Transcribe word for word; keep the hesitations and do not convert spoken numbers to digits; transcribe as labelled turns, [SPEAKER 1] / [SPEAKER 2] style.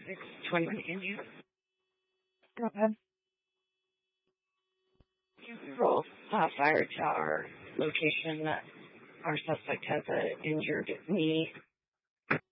[SPEAKER 1] six twenty-one India.
[SPEAKER 2] Go ahead.
[SPEAKER 1] Roll uh, fire to our location that our suspect has an injured knee